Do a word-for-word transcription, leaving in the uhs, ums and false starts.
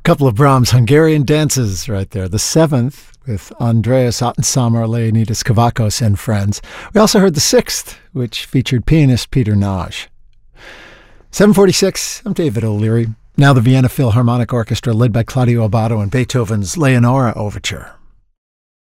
couple of Brahms Hungarian dances right there. The seventh with Andreas Ottensamer, Leonidas Kavakos and friends. We also heard the sixth, which featured pianist Peter Nagy. seven forty-six, I'm David O'Leary. Now the Vienna Philharmonic Orchestra led by Claudio Abbado and Beethoven's Leonora Overture.